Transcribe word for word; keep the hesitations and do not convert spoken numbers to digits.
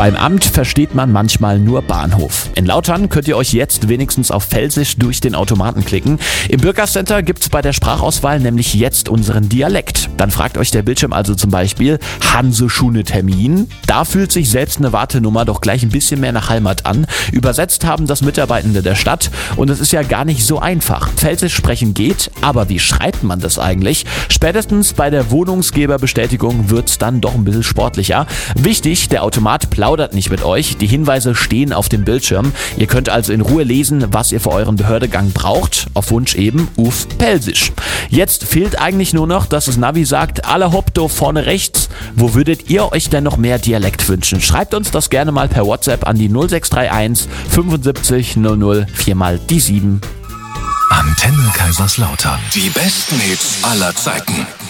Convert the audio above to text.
Beim Amt versteht man manchmal nur Bahnhof. In Lautern könnt ihr euch jetzt wenigstens auf Pfälzisch durch den Automaten klicken. Im Bürgercenter gibt's bei der Sprachauswahl nämlich jetzt unseren Dialekt. Dann fragt euch der Bildschirm also zum Beispiel, Hanse Schune Termin? Da fühlt sich selbst eine Wartenummer doch gleich ein bisschen mehr nach Heimat an. Übersetzt haben das Mitarbeitende der Stadt und es ist ja gar nicht so einfach. Pfälzisch sprechen geht, aber wie schreibt man das eigentlich? Spätestens bei der Wohnungsgeberbestätigung wird's dann doch ein bisschen sportlicher. Wichtig, der Automat plaudert nicht mit euch. Die Hinweise stehen auf dem Bildschirm. Ihr könnt also in Ruhe lesen, was ihr für euren Behördegang braucht. Auf Wunsch eben auf Pelsisch. Jetzt fehlt eigentlich nur noch, dass das Navi sagt, alle hopp do vorne rechts. Wo würdet ihr euch denn noch mehr Dialekt wünschen? Schreibt uns das gerne mal per WhatsApp an die null sechs drei eins fünfundsiebzig null null vier mal die sieben. Antenne Kaiserslautern. Die besten Hits aller Zeiten.